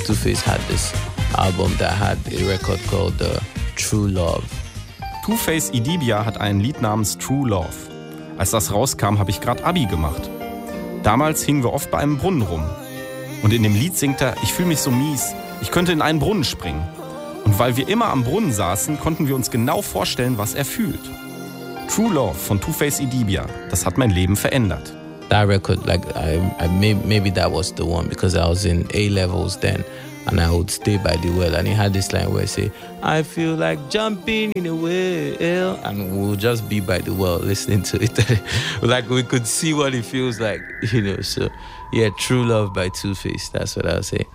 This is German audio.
Two-Face had this album that had a record called True Love. Two-Face Idibia hat ein Lied namens True Love. Als das rauskam, habe ich gerade Abi gemacht. Damals hingen wir oft bei einem Brunnen rum. Und in dem Lied singt er, ich fühle mich so mies, ich könnte in einen Brunnen springen. Und weil wir immer am Brunnen saßen, konnten wir uns genau vorstellen, was er fühlt. True Love von Two-Face Idibia, das hat mein Leben verändert. That record, like maybe that was the one, because I was in A-levels then. And I would stay by the well, and he had this line where he say, I feel like jumping in a well, and we would just be by the well listening to it. Like we could see what it feels like, So yeah, True Love by Two-Face, that's what I would say.